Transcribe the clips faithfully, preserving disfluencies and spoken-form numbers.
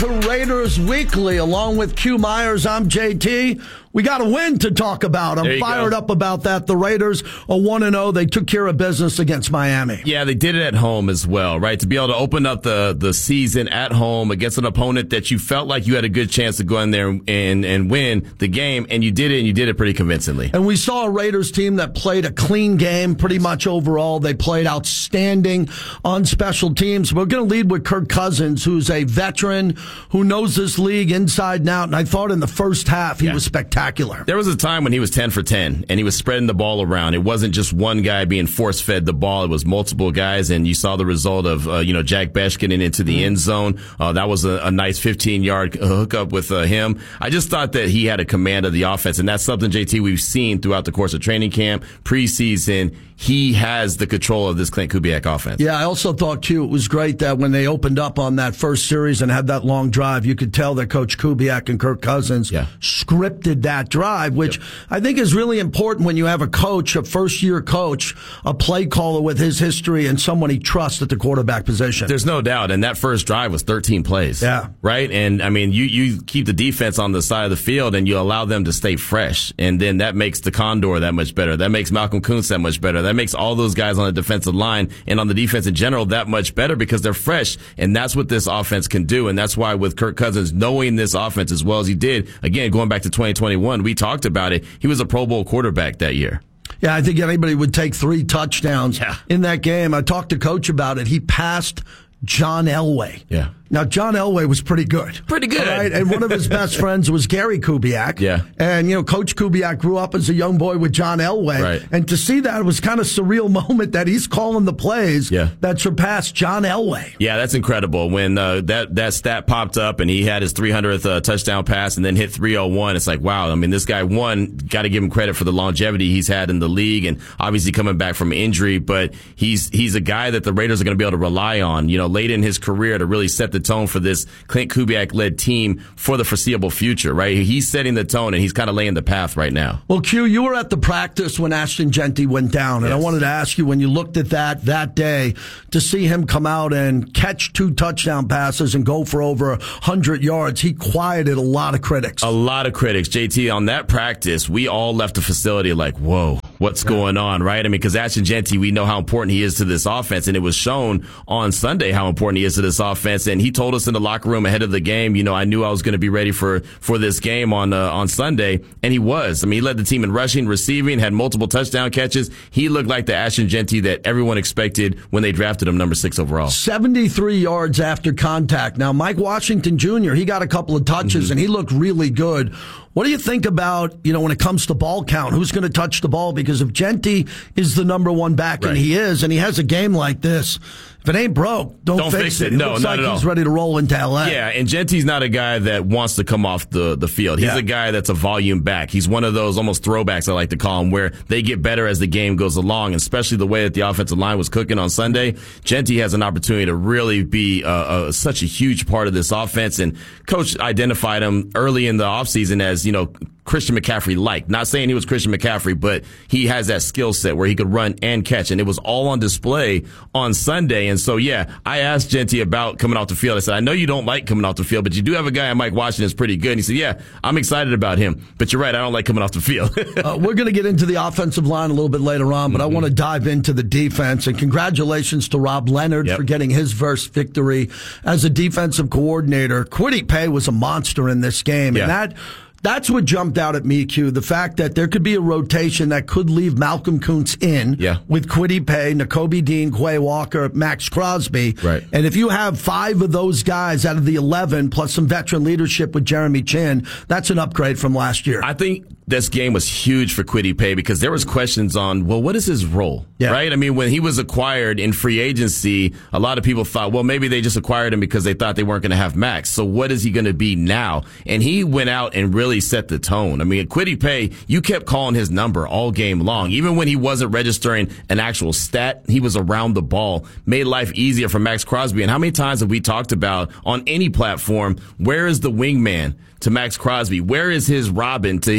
to Raiders Weekly. Along with Q Myers, I'm J T. We got a win to talk about. I'm fired go. up about that. The Raiders are one and oh. They took care of business against Miami. Yeah, they did it at home as well, right? To be able to open up the, the season at home against an opponent that you felt like you had a good chance to go in there and, and win the game, and you did it, and you did it pretty convincingly. And we saw a Raiders team that played a clean game pretty much overall. They played outstanding on special teams. We're going to lead with Kirk Cousins, who's a veteran who knows this league inside and out, and I thought in the first half he yeah. was spectacular. There was a time when he was ten for ten, and he was spreading the ball around. It wasn't just one guy being force-fed the ball. It was multiple guys, and you saw the result of, uh, you know, Jack Besh getting into the mm-hmm. end zone. Uh, that was a, a nice fifteen-yard hookup with uh, him. I just thought that he had a command of the offense, and that's something, J T, we've seen throughout the course of training camp, preseason. He has the control of this Clint Kubiak offense. Yeah, I also thought, Q, it was great that when they opened up on that first series and had that long drive, you could tell that Coach Kubiak and Kirk Cousins yeah. scripted that drive, which yep. I think is really important when you have a coach, a first-year coach, a play caller with his history and someone he trusts at the quarterback position. There's no doubt, and that first drive was thirteen plays. Yeah. Right? And, I mean, you, you keep the defense on the side of the field, and you allow them to stay fresh, and then that makes the Condor that much better. That makes Malcolm Kuntz that much better. That makes all those guys on the defensive line and on the defense in general that much better because they're fresh, and that's what this offense can do. And that's why with Kirk Cousins knowing this offense as well as he did, again, going back to twenty twenty-one, we talked about it. He was a Pro Bowl quarterback that year. Yeah, I think anybody would take three touchdowns yeah. in that game. I talked to Coach about it. He passed John Elway. Yeah. Now, John Elway was pretty good. Pretty good. Right? And one of his best friends was Gary Kubiak. Yeah. And, you know, Coach Kubiak grew up as a young boy with John Elway. Right. And to see that, it was kind of surreal moment that he's calling the plays yeah. that surpassed John Elway. Yeah, that's incredible. When uh, that, that stat popped up and he had his three hundredth uh, touchdown pass and then hit three oh one, it's like, wow. I mean, this guy, one, got to give him credit for the longevity he's had in the league and obviously coming back from injury, but he's he's a guy that the Raiders are going to be able to rely on, you know, late in his career to really set the tone for this Clint Kubiak-led team for the foreseeable future, right? He's setting the tone, and he's kind of laying the path right now. Well, Q, you were at the practice when Ashton Jeanty went down, and yes. I wanted to ask you, when you looked at that that day, to see him come out and catch two touchdown passes and go for over one hundred yards, he quieted a lot of critics. A lot of critics. J T, on that practice, we all left the facility like, whoa, what's yeah. going on, right? I mean, because Ashton Jeanty, we know how important he is to this offense, and it was shown on Sunday how important he is to this offense, and he told us in the locker room ahead of the game, you know, I knew I was going to be ready for, for this game on uh, on Sunday, and he was. I mean, he led the team in rushing, receiving, had multiple touchdown catches. He looked like the Ashton Jeanty that everyone expected when they drafted him number six overall. seventy-three yards after contact. Now, Mike Washington Junior, he got a couple of touches, mm-hmm. and he looked really good. What do you think about, you know, when it comes to ball count? Who's going to touch the ball? Because if Jeanty is the number one back, right. and he is, and he has a game like this, if it ain't broke, don't, don't fix, fix it. it. It no, looks not like at he's all. ready to roll into L A. Yeah, and Jeanty's not a guy that wants to come off the, the field. He's yeah. a guy that's a volume back. He's one of those almost throwbacks, I like to call him, where they get better as the game goes along, and especially the way that the offensive line was cooking on Sunday. Jeanty has an opportunity to really be uh, uh, such a huge part of this offense, and Coach identified him early in the offseason as, you know, Christian McCaffrey-like. Not saying he was Christian McCaffrey, but he has that skill set where he could run and catch, and it was all on display on Sunday. And so, yeah, I asked Jeanty about coming off the field. I said, I know you don't like coming off the field, but you do have a guy, Mike Washington, that's pretty good. And he said, yeah, I'm excited about him, but you're right, I don't like coming off the field. uh, we're going to get into the offensive line a little bit later on, but mm-hmm. I want to dive into the defense. And congratulations to Rob Leonard yep. for getting his first victory as a defensive coordinator. Kwity Paye was a monster in this game, yeah. and that That's what jumped out at me, Q. The fact that there could be a rotation that could leave Malcolm Kuntz in yeah. with Kwity Paye, Nakobe Dean, Quay Walker, Max Crosby. Right. And if you have five of those guys out of the eleven, plus some veteran leadership with Jeremy Chinn, that's an upgrade from last year. I think this game was huge for Kwity Paye because there was questions on, well, what is his role? Yeah. Right? I mean, when he was acquired in free agency, a lot of people thought, well, maybe they just acquired him because they thought they weren't going to have Max. So what is he going to be now? And he went out and really set the tone. I mean, Kwity Paye, you kept calling his number all game long. Even when he wasn't registering an actual stat, he was around the ball, made life easier for Max Crosby. And how many times have we talked about on any platform, where is the wingman to Max Crosby? Where is his Robin to his Batman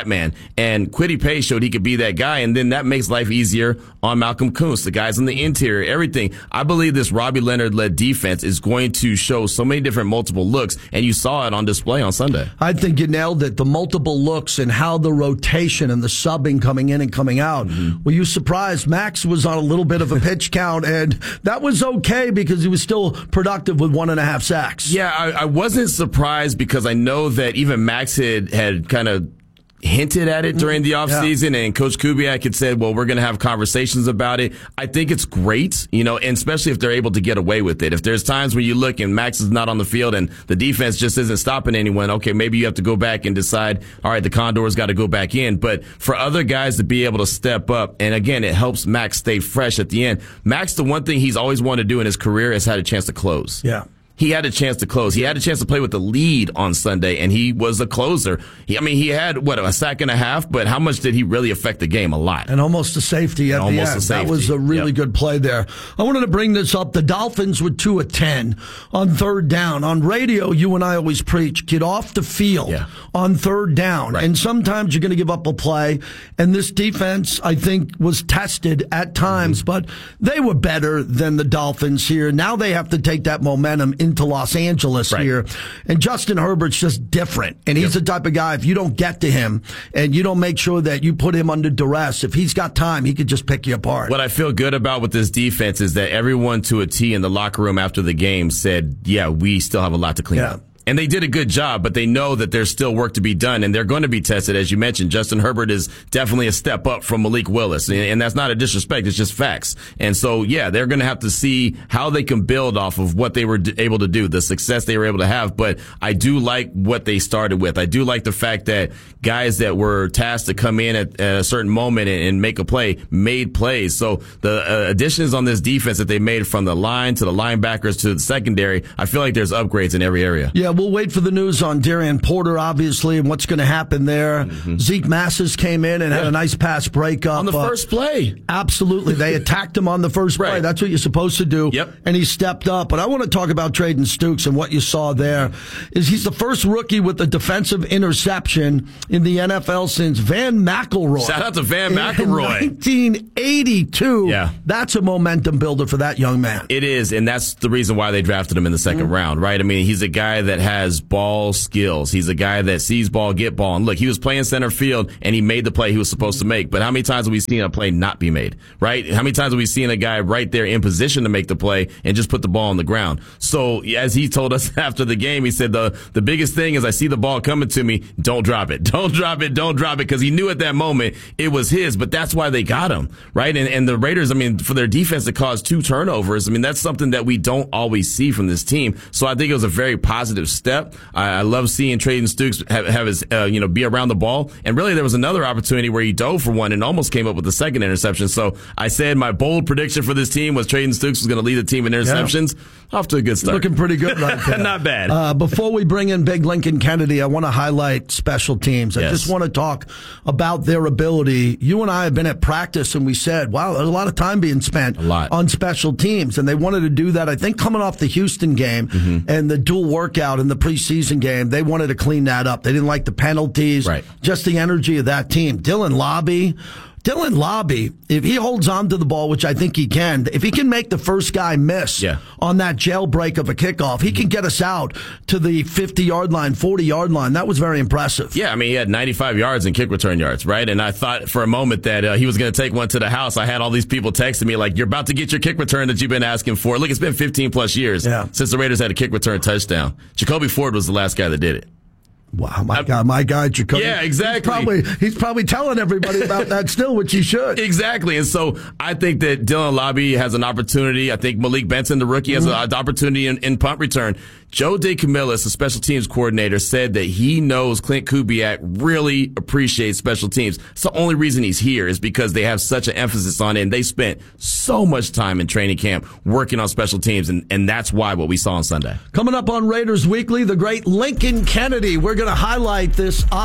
Batman. And Kwity Paye showed he could be that guy, and then that makes life easier on Malcolm Kuntz, the guys in the interior, everything. I believe this Robbie Leonard-led defense is going to show so many different multiple looks, and you saw it on display on Sunday. I think you nailed it. The multiple looks and how the rotation and the subbing coming in and coming out. Mm-hmm. Were you surprised? Max was on a little bit of a pitch count, and that was okay because he was still productive with one and a half sacks. Yeah, I, I wasn't surprised because I know that even Max had, had kind of hinted at it during the offseason, yeah. and Coach Kubiak had said, well, we're going to have conversations about it. I think it's great, you know, and especially if they're able to get away with it. If there's times where you look and Max is not on the field and the defense just isn't stopping anyone, okay, maybe you have to go back and decide, all right, the Condors got to go back in. But for other guys to be able to step up, and again, it helps Max stay fresh at the end. Max, the one thing he's always wanted to do in his career is had a chance to close. Yeah. He had a chance to close. He had a chance to play with the lead on Sunday, and he was a closer. He, I mean, he had, what, a sack and a half, but how much did he really affect the game? A lot. And almost a safety at and the almost end. A safety. That was a really yep. good play there. I wanted to bring this up. The Dolphins were two of ten on third down. On radio, you and I always preach, get off the field yeah. on third down. Right. And sometimes you're going to give up a play. And this defense, I think, was tested at times, mm-hmm. but they were better than the Dolphins here. Now they have to take that momentum into Los Angeles. Right. Here. And Justin Herbert's just different. And he's yep. the type of guy, if you don't get to him and you don't make sure that you put him under duress, if he's got time, he could just pick you apart. What I feel good about with this defense is that everyone to a T in the locker room after the game said, yeah, we still have a lot to clean yeah. up. And they did a good job, but they know that there's still work to be done, and they're going to be tested. As you mentioned, Justin Herbert is definitely a step up from Malik Willis, and that's not a disrespect. It's just facts. And so, yeah, they're going to have to see how they can build off of what they were able to do, the success they were able to have. But I do like what they started with. I do like the fact that guys that were tasked to come in at, at a certain moment and, and make a play made plays. So the uh, additions on this defense that they made from the line to the linebackers to the secondary, I feel like there's upgrades in every area. Yeah. We'll wait for the news on Darian Porter, obviously, and what's going to happen there. Mm-hmm. Zeke Massis came in and yeah. had a nice pass breakup. On the uh, first play. Absolutely. They attacked him on the first right. play. That's what you're supposed to do. Yep. And he stepped up. But I want to talk about Trayden Stukes, and what you saw there is he's the first rookie with a defensive interception in the N F L since Van McElroy. Shout out to Van McElroy. In nineteen eighty-two. Yeah. That's a momentum builder for that young man. It is, and that's the reason why they drafted him in the second mm-hmm. round, right? I mean, he's a guy that has ball skills. He's a guy that sees ball, get ball. And look, he was playing center field and he made the play he was supposed to make. But how many times have we seen a play not be made, right? How many times have we seen a guy right there in position to make the play and just put the ball on the ground? So as he told us after the game, he said the, the biggest thing is I see the ball coming to me. Don't drop it. Don't drop it. Don't drop it. Because he knew at that moment it was his, but that's why they got him, right? And, and the Raiders, I mean, for their defense to cause two turnovers, I mean, that's something that we don't always see from this team. So I think it was a very positive step. I, I love seeing Trayden Stukes have, have his, uh, you know, be around the ball. And really, there was another opportunity where he dove for one and almost came up with the second interception. So I said my bold prediction for this team was Trayden Stukes was going to lead the team in interceptions. Yeah. Off to a good start. Looking pretty good right there. Not bad. Uh, before we bring in Big Lincoln Kennedy, I want to highlight special teams. I yes. just want to talk about their ability. You and I have been at practice, and we said, wow, there's a lot of time being spent a lot. on special teams. And they wanted to do that, I think, coming off the Houston game mm-hmm. and the dual workout in the preseason game. They wanted to clean that up. They didn't like the penalties, right. just the energy of that team. Dylan Lobby. Dylan Lobby, if he holds on to the ball, which I think he can, if he can make the first guy miss yeah. on that jailbreak of a kickoff, he can get us out to the fifty-yard line, forty-yard line. That was very impressive. Yeah, I mean, he had ninety-five yards in kick return yards, right? And I thought for a moment that uh, he was going to take one to the house. I had all these people texting me like, you're about to get your kick return that you've been asking for. Look, it's been fifteen plus years yeah. since the Raiders had a kick return touchdown. Jacoby Ford was the last guy that did it. Wow, my God, my guy, Jacoby. Yeah, exactly. He's probably, he's probably telling everybody about that still, which he should. Exactly. And so I think that Dylan Lobby has an opportunity. I think Malik Benson, the rookie, has mm-hmm. an opportunity in, in punt return. Joe DeCamillis, the special teams coordinator, said that he knows Clint Kubiak really appreciates special teams. It's the only reason he's here is because they have such an emphasis on it, and they spent so much time in training camp working on special teams, and, and that's why what we saw on Sunday. Coming up on Raiders Weekly, the great Lincoln Kennedy. We're going to highlight this